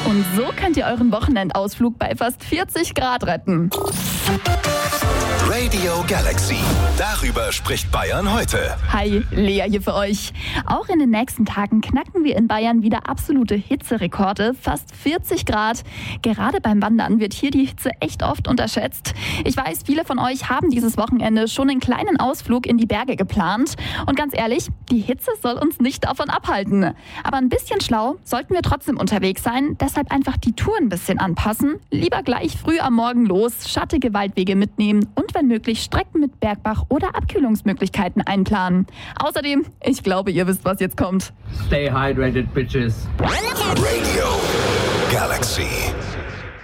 Und so könnt ihr euren Wochenendausflug bei fast 40 Grad retten. Radio Galaxy. Darüber spricht Bayern heute. Hi, Lea hier für euch. Auch in den nächsten Tagen knacken wir in Bayern wieder absolute Hitzerekorde. Fast 40 Grad. Gerade beim Wandern wird hier die Hitze echt oft unterschätzt. Ich weiß, viele von euch haben dieses Wochenende schon einen kleinen Ausflug in die Berge geplant. Und ganz ehrlich, die Hitze soll uns nicht davon abhalten. Aber ein bisschen schlau sollten wir trotzdem unterwegs sein. Deshalb einfach die Tour ein bisschen anpassen. Lieber gleich früh am Morgen los, schattige Waldwege mitnehmen und wenn möglich Strecken mit Bergbach oder Abkühlungsmöglichkeiten einplanen. Außerdem, ich glaube, ihr wisst, was jetzt kommt. Stay hydrated, bitches. Radio Galaxy.